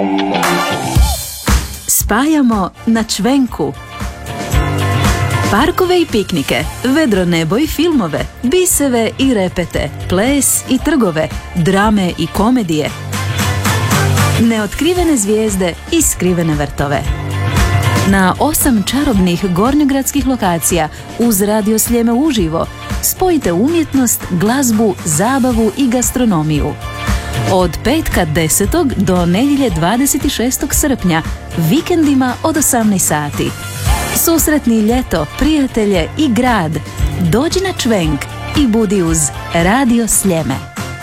Spajamo na čvenku. Parkove i piknike, vedro nebo i filmove, biseve i repete, ples i trgove, drame i komedije. Neotkrivene zvijezde i skrivene vrtove. Na 8 čarobnih gornjogradskih lokacija uz Radio Sljeme uživo spojite umjetnost, glazbu, zabavu i gastronomiju. Od petka 10. do nedjelje 26. srpnja, vikendima od 18 sati. Susretni ljeto, prijatelje i grad. Dođi na čvenk i budi uz Radio Sljeme.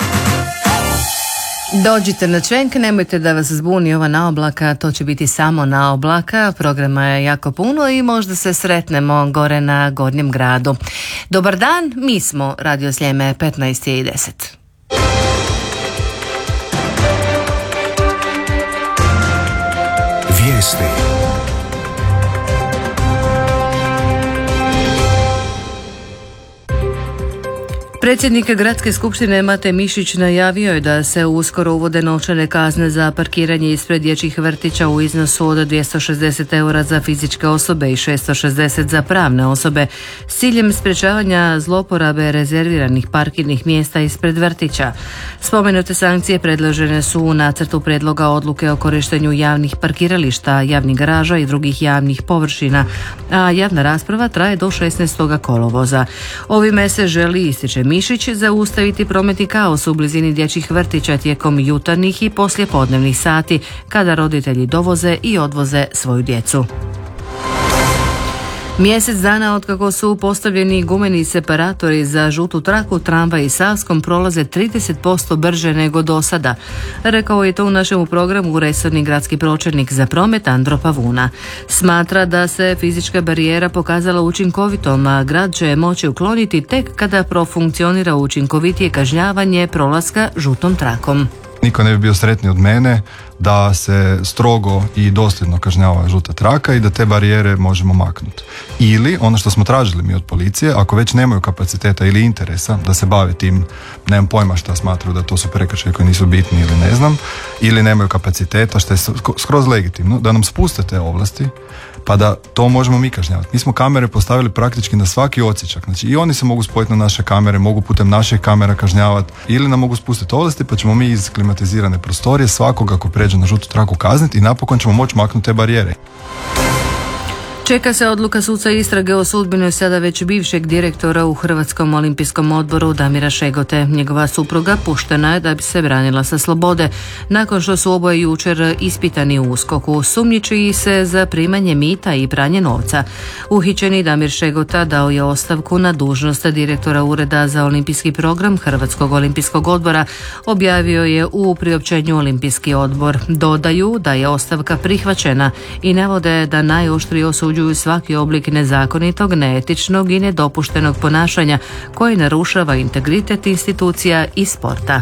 Dođite na čvenk, nemojte da vas zbuni ova naoblaka, to će biti samo naoblaka, programa je jako puno i možda se sretnemo gore na Gornjem gradu. Dobar dan, mi smo Radio Sljeme 15:10. Vijesti. Predsjednik Gradske skupštine Mate Mišić najavio je da se uskoro uvode novčane kazne za parkiranje ispred dječjih vrtića u iznosu od 260 eura za fizičke osobe i 660 za pravne osobe s ciljem sprječavanja zloporabe rezerviranih parkirnih mjesta ispred vrtića. Spomenute sankcije predložene su u nacrtu prijedloga odluke o korištenju javnih parkirališta, javnih garaža i drugih javnih površina, a javna rasprava traje do 16. kolovoza. Ovime se želi, ističe Mišić, zaustaviti prometni kaos u blizini dječjih vrtića tijekom jutarnjih i poslijepodnevnih sati kada roditelji dovoze i odvoze svoju djecu. Mjesec dana otkako su postavljeni gumeni separatori za žutu traku, tramvaj i Savskom prolaze 30% brže nego do sada. Rekao je to u našemu programu resorni gradski pročelnik za promet Andro Pavuna. Smatra da se fizička barijera pokazala učinkovitom, a grad će je moći ukloniti tek kada profunkcionira učinkovitije kažnjavanje prolaska žutom trakom. Niko ne bi bio sretniji od mene da se strogo i dosljedno kažnjava žuta traka i da te barijere možemo maknuti. Ili, ono što smo tražili mi od policije, ako već nemaju kapaciteta ili interesa da se bave tim, nemam pojma šta smatraju da to su prekršaji koji nisu bitni ili ne znam, ili nemaju kapaciteta, što je skroz legitimno, da nam spuste te ovlasti pa da to možemo mi kažnjavati. Mi smo kamere postavili praktički na svaki odsječak, znači i oni se mogu spojiti na naše kamere, mogu putem naših kamera kažnjavati ili nam mogu spustiti ovlasti pa ćemo mi iz klimatizirane prostorije svakoga ako pređe na žutu traku kazniti i napokon ćemo moći maknuti te barijere. Čeka se odluka suca istrage o sudbinoj sada već bivšeg direktora u Hrvatskom olimpijskom odboru Damira Šegote. Njegova supruga puštena je da bi se branila sa slobode nakon što su oboje jučer ispitani u USKOK-u. Sumnjiči se za primanje mita i pranje novca. Uhićeni Damir Šegota dao je ostavku na dužnost direktora Ureda za olimpijski program Hrvatskog olimpijskog odbora, objavio je u priopćenju Olimpijski odbor. Dodaju da je ostavka prihvaćena i navode da najoštrije osuđuju svaki oblik nezakonitog, neetičnog i nedopuštenog ponašanja koji narušava integritet institucija i sporta.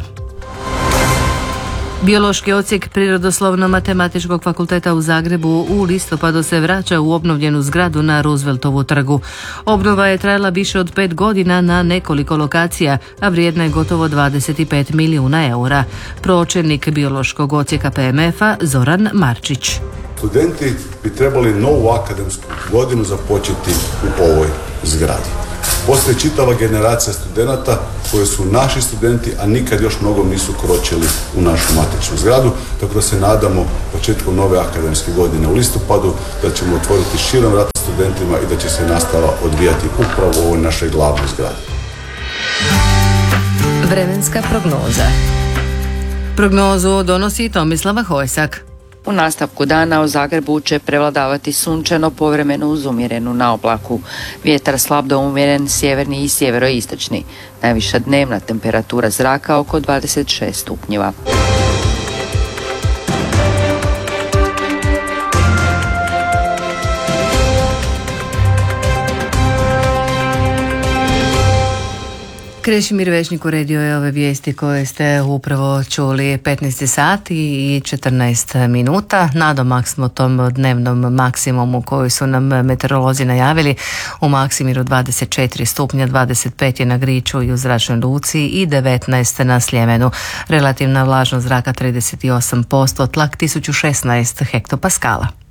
Biološki odsjek Prirodoslovno-matematičkog fakulteta u Zagrebu u listopadu se vraća u obnovljenu zgradu na Rooseveltovu trgu. Obnova je trajala više od 5 godina na nekoliko lokacija, a vrijedna je gotovo 25 milijuna eura. Pročelnik biološkog odsjeka PMF-a Zoran Marčić. Studenti bi trebali novu akademsku godinu započeti u ovoj zgradi. Postoji čitava generacija studenata koji su naši studenti, a nikad još nogom nisu kročili u našu matičnu zgradu, tako da se nadamo početkom nove akademske godine u listopadu da ćemo otvoriti širom vrata studentima i da će se nastava odvijati upravo u ovoj našoj glavnoj zgradi. Vremenska prognoza. Prognozu donosi Tomislava Hojsak. U nastavku dana u Zagrebu će prevladavati sunčano, povremeno uz umjerenu naoblaku. Vjetar slab do umjeren, sjeverni i sjeveroistočni. Najviša dnevna temperatura zraka oko 26 stupnjeva. Krešimir Vešnik uredio je ove vijesti koje ste upravo čuli. 15 sati i 14 minuta. Nadomak smo tom dnevnom maksimumu koji su nam meteorolozi najavili. U Maksimiru 24 stupnja, 25 je na Griču i u Zračnoj luci i 19 na Sljemenu. Relativna vlažnost zraka 38%, tlak 1016 hektopaskala.